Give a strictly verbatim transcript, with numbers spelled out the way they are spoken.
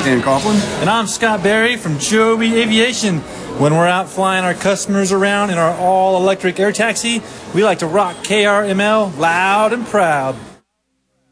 Stan Coughlin. And I'm Scott Berry from Joby Aviation. When we're out flying our customers around in our all-electric air taxi, we like to rock K R M L loud and proud.